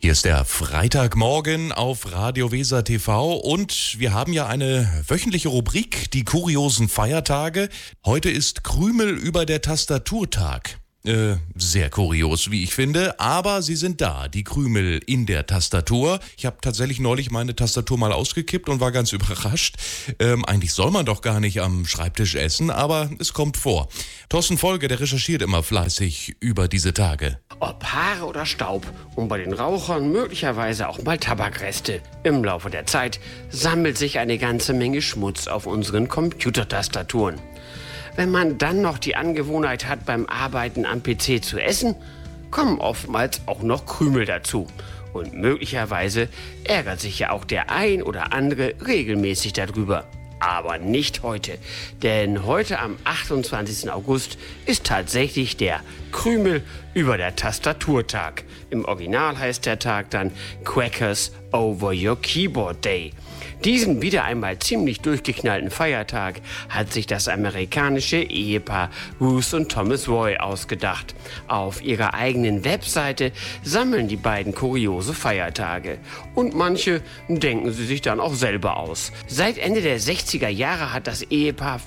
Hier ist der Freitagmorgen auf Radio Weser TV und wir haben ja eine wöchentliche Rubrik, die kuriosen Feiertage. Heute ist Krümel über der Tastaturtag. Sehr kurios, wie ich finde, aber sie sind da, die Krümel in der Tastatur. Ich habe tatsächlich neulich meine Tastatur mal ausgekippt und war ganz überrascht. Eigentlich soll man doch gar nicht am Schreibtisch essen, aber es kommt vor. Thorsten Folge, der recherchiert immer fleißig über diese Tage. Ob Haare oder Staub und bei den Rauchern möglicherweise auch mal Tabakreste. Im Laufe der Zeit sammelt sich eine ganze Menge Schmutz auf unseren Computertastaturen. Wenn man dann noch die Angewohnheit hat, beim Arbeiten am PC zu essen, kommen oftmals auch noch Krümel dazu. Und möglicherweise ärgert sich ja auch der ein oder andere regelmäßig darüber. Aber nicht heute, denn heute am 28. August ist tatsächlich der Krümel über der Tastaturtag. Im Original heißt der Tag dann Crackers Over Your Keyboard Day. Diesen wieder einmal ziemlich durchgeknallten Feiertag hat sich das amerikanische Ehepaar Ruth und Thomas Roy ausgedacht. Auf ihrer eigenen Webseite sammeln die beiden kuriose Feiertage. Und manche denken sie sich dann auch selber aus. Seit Ende der 60er Jahre hat das Ehepaar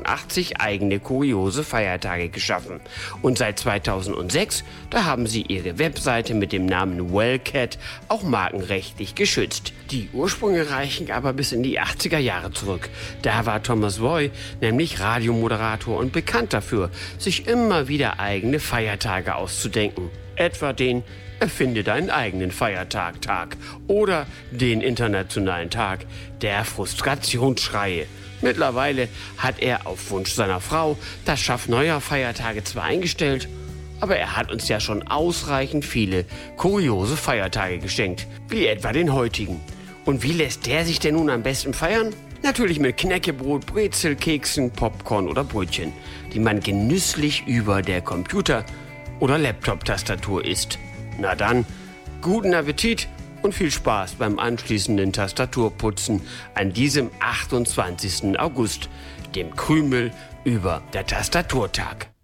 85 eigene kuriose Feiertage geschaffen. Und seit 2006, da haben sie ihre Webseite mit dem Namen Wellcat auch markenrechtlich geschützt. Die Ursprünge reichen aber bis in die 80er Jahre zurück. Da war Thomas Roy nämlich Radiomoderator und bekannt dafür, sich immer wieder eigene Feiertage auszudenken. Etwa den Erfinde deinen eigenen Feiertag-Tag oder den internationalen Tag der Frustrationsschreie. Mittlerweile hat er auf Wunsch seiner Frau das Schaff neuer Feiertage zwar eingestellt, aber er hat uns ja schon ausreichend viele kuriose Feiertage geschenkt, wie etwa den heutigen. Und wie lässt der sich denn nun am besten feiern? Natürlich mit Knäckebrot, Brezel, Keksen, Popcorn oder Brötchen, die man genüsslich über der Computer- oder Laptop-Tastatur isst. Na dann, guten Appetit und viel Spaß beim anschließenden Tastaturputzen an diesem 28. August, dem Krümel über der Tastaturtag.